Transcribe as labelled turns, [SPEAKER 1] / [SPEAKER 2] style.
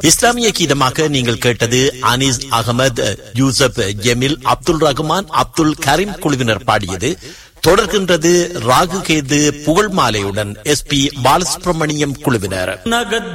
[SPEAKER 1] இஸ்லாமிய கீதமாக நீங்கள் கேட்டது அனீஸ் அகமது, யூசப் ஜெமில், அப்துல் ரஹ்மான், அப்துல் கரீம் குழுவினர் பாடியது. தொடர்கின்றது ராகு கேது புகழ் மாலையுடன் SP பாலசுப்ரமணியம் குழுவினர்.